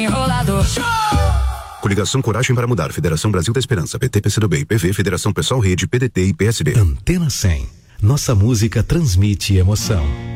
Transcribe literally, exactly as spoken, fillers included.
Enrolador. Coligação Coragem para Mudar, Federação Brasil da Esperança, P T, P C do B, I P V, Federação Pessoal Rede, P D T e P S B. Antena cem. Nossa música transmite emoção.